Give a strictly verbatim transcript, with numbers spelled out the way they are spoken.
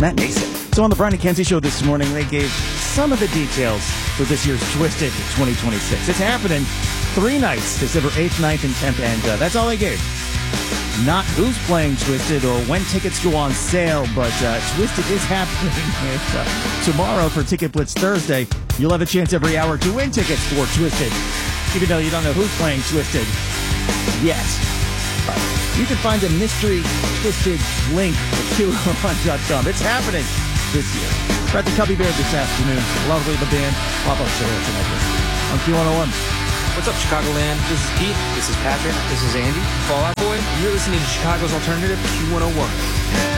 Matt Mason. So on the Brian and Kenzie Show this morning, they gave some of the details for this year's Twisted twenty twenty-six. It's happening three nights, December eighth, ninth, and tenth, and uh, that's all they gave. Not who's playing Twisted or when tickets go on sale, but uh, Twisted is happening. And, uh, tomorrow for Ticket Blitz Thursday, you'll have a chance every hour to win tickets for Twisted, even though you don't know who's playing Twisted yet. You can find a mystery Twisted link at Q one oh one dot com. It's happening this year. We're at the Cubby Bear this afternoon. Lovely the band. Pop-up show tonight on Q one oh one. What's up, Chicagoland? This is Pete. This is Patrick. This is Andy. Fall Out Boy. You're listening to Chicago's Alternative Q one oh one.